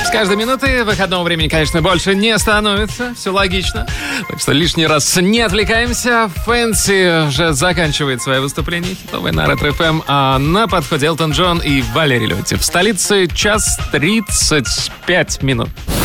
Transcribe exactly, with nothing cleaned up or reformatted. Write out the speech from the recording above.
С каждой минуты выходного времени, конечно, больше не становится. Все логично. Так что лишний раз не отвлекаемся. Фэнси уже заканчивает свое выступление хитовое на Ретро-эф эм. А на подходе Элтон Джон и Валерий Леонтьев. В столице час тридцать пять минут.